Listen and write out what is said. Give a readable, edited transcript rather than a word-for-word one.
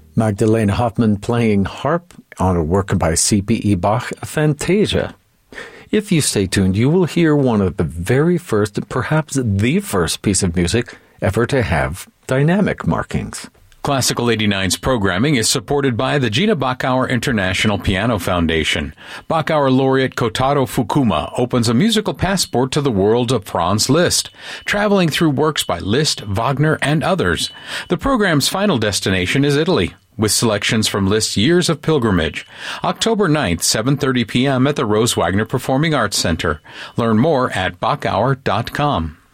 Magdalena Hoffman playing harp on a work by C.P.E. Bach, Fantasia. If you stay tuned, you will hear one of the very first, perhaps the first piece of music ever to have dynamic markings. Classical 89's programming is supported by the Gina Bachauer International Piano Foundation. Bachauer laureate Kotaro Fukuma opens a musical passport to the world of Franz Liszt, traveling through works by Liszt, Wagner, and others. The program's final destination is Italy, with selections from Liszt's Years of Pilgrimage. October 9th, 7:30 p.m. at the Rose Wagner Performing Arts Center. Learn more at Bachauer.com.